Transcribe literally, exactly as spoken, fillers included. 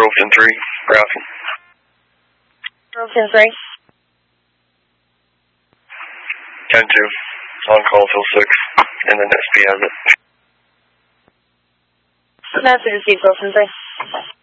Grofton three, Grafton. Grofton three. ten two, on call till six, and then S P has it. Message received, Grofton three.